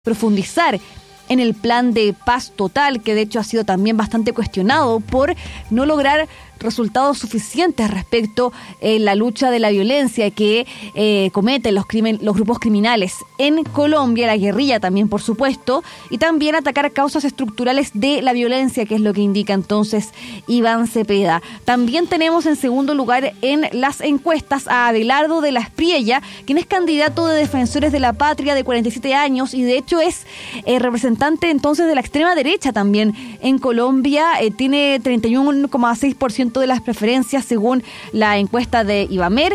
profundizar en el plan de paz total, que de hecho ha sido también bastante cuestionado por no lograr resultados suficientes respecto a la lucha de la violencia que cometen los grupos criminales en Colombia, la guerrilla también, por supuesto, y también atacar causas estructurales de la violencia, que es lo que indica entonces Iván Cepeda. También tenemos en segundo lugar en las encuestas a Abelardo de la Espriella, quien es candidato de Defensores de la Patria de 47 años y de hecho es representante entonces de la extrema derecha también en Colombia. Tiene 31,6% de las preferencias según la encuesta de Ibamer.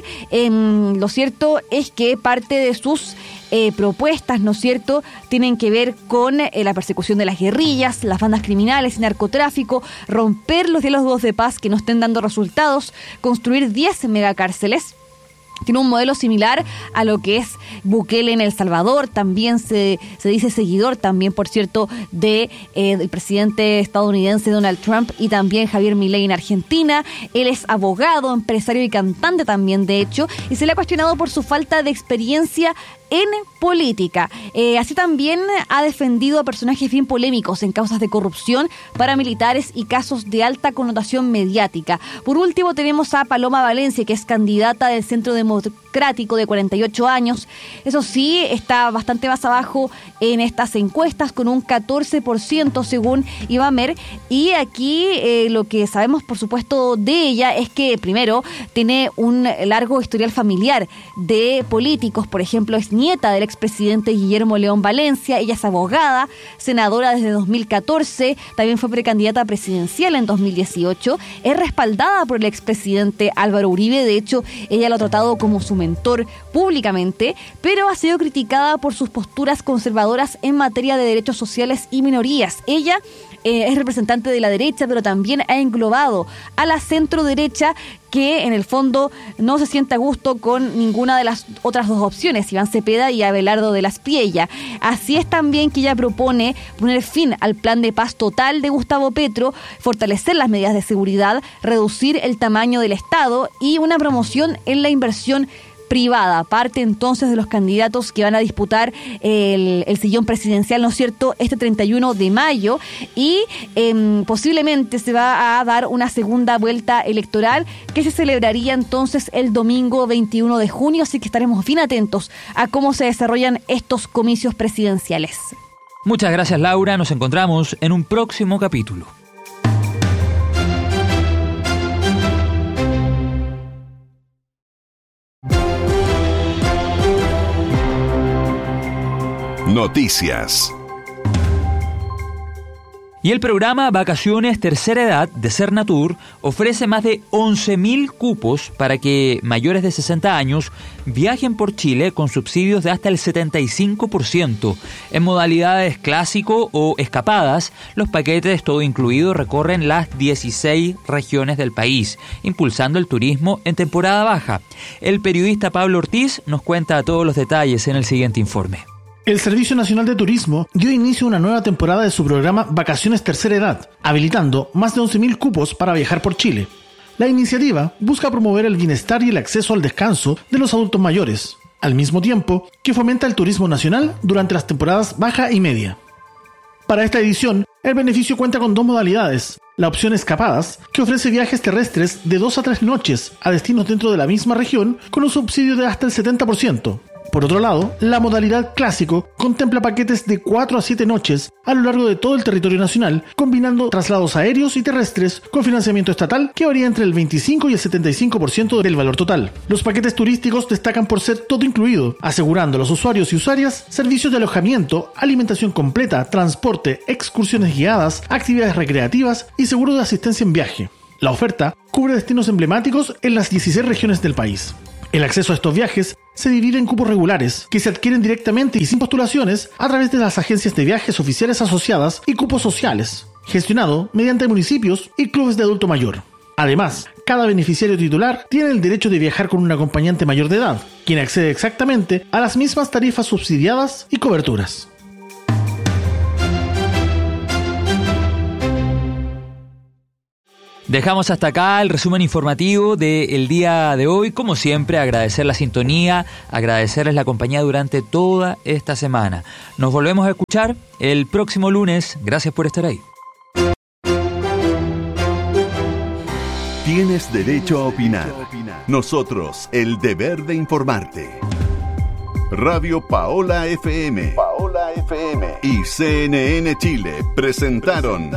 Lo cierto es que parte de sus propuestas, ¿no es cierto?, tienen que ver con la persecución de las guerrillas, las bandas criminales y narcotráfico, romper los diálogos de paz que no estén dando resultados, construir 10 megacárceles. Tiene un modelo similar a lo que es Bukele en El Salvador. También se dice seguidor, también por cierto, del presidente estadounidense Donald Trump y también Javier Milei en Argentina. Él es abogado, empresario y cantante también, de hecho, y se le ha cuestionado por su falta de experiencia en política. Así también ha defendido a personajes bien polémicos en causas de corrupción, paramilitares y casos de alta connotación mediática. Por último tenemos a Paloma Valencia, que es candidata del Centro Democrático de 48 años. Eso sí, está bastante más abajo en estas encuestas, con un 14% según Ibamer. Y aquí lo que sabemos, por supuesto, de ella es que, primero, tiene un largo historial familiar de políticos. Por ejemplo, es nieta del expresidente Guillermo León Valencia. Ella es abogada, senadora desde 2014, también fue precandidata presidencial en 2018, es respaldada por el expresidente Álvaro Uribe. De hecho, ella lo ha tratado como su mentor públicamente, pero ha sido criticada por sus posturas conservadoras en materia de derechos sociales y minorías. Ella es representante de la derecha, pero también ha englobado a la centro derecha, que en el fondo no se siente a gusto con ninguna de las otras dos opciones, Iván Cepeda y Abelardo de la Espriella. Así es también que ella propone poner fin al plan de paz total de Gustavo Petro, fortalecer las medidas de seguridad, reducir el tamaño del Estado y una promoción en la inversión privada. Parte entonces de los candidatos que van a disputar el sillón presidencial, ¿no es cierto?, este 31 de mayo y posiblemente se va a dar una segunda vuelta electoral que se celebraría entonces el domingo 21 de junio, así que estaremos bien atentos a cómo se desarrollan estos comicios presidenciales. Muchas gracias, Laura. Nos encontramos en un próximo capítulo. Noticias. Y el programa Vacaciones Tercera Edad de Cernatur ofrece más de 11.000 cupos para que mayores de 60 años viajen por Chile con subsidios de hasta el 75%. En modalidades clásico o escapadas, los paquetes todo incluido recorren las 16 regiones del país, impulsando el turismo en temporada baja. El periodista Pablo Ortiz nos cuenta todos los detalles en el siguiente informe. El Servicio Nacional de Turismo dio inicio a una nueva temporada de su programa Vacaciones Tercera Edad, habilitando más de 11.000 cupos para viajar por Chile. La iniciativa busca promover el bienestar y el acceso al descanso de los adultos mayores, al mismo tiempo que fomenta el turismo nacional durante las temporadas baja y media. Para esta edición, el beneficio cuenta con dos modalidades. La opción escapadas, que ofrece viajes terrestres de 2 a 3 noches a destinos dentro de la misma región con un subsidio de hasta el 70%. Por otro lado, la modalidad clásico contempla paquetes de 4 a 7 noches a lo largo de todo el territorio nacional, combinando traslados aéreos y terrestres con financiamiento estatal que varía entre el 25 y el 75% del valor total. Los paquetes turísticos destacan por ser todo incluido, asegurando a los usuarios y usuarias servicios de alojamiento, alimentación completa, transporte, excursiones guiadas, actividades recreativas y seguro de asistencia en viaje. La oferta cubre destinos emblemáticos en las 16 regiones del país. El acceso a estos viajes se divide en cupos regulares, que se adquieren directamente y sin postulaciones a través de las agencias de viajes oficiales asociadas, y cupos sociales, gestionado mediante municipios y clubes de adulto mayor. Además, cada beneficiario titular tiene el derecho de viajar con un acompañante mayor de edad, quien accede exactamente a las mismas tarifas subsidiadas y coberturas. Dejamos hasta acá el resumen informativo del día de hoy. Como siempre, agradecer la sintonía, agradecerles la compañía durante toda esta semana. Nos volvemos a escuchar el próximo lunes. Gracias por estar ahí. Tienes derecho a opinar. Nosotros, el deber de informarte. Radio Paola FM y CNN Chile presentaron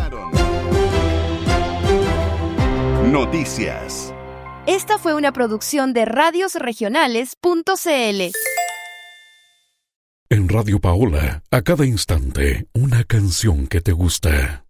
Noticias. Esta fue una producción de radiosregionales.cl. En Radio Paola, a cada instante, una canción que te gusta.